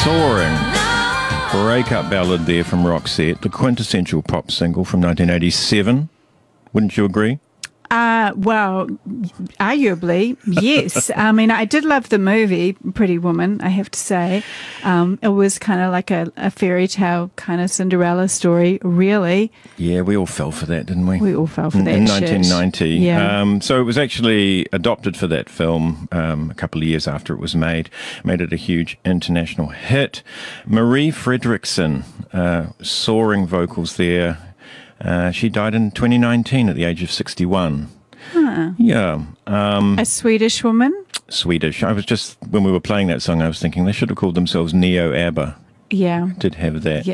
Soaring. Breakup ballad there from Roxette, the quintessential pop single from 1987. Wouldn't you agree? Well, arguably, yes. I mean, I did love the movie Pretty Woman, I have to say. It was kind of like a fairy tale kind of Cinderella story, really. Yeah, we all fell for that, didn't we? We all fell for that in shit. 1990. Yeah. So it was actually adopted for that film a couple of years after it was made. Made it a huge international hit. Marie Fredriksson, soaring vocals there. She died in 2019 at the age of 61. Huh. Yeah. A Swedish woman? Swedish. I was just, when we were playing that song, I was thinking they should have called themselves Neo ABBA. Yeah. Did have that. Yeah.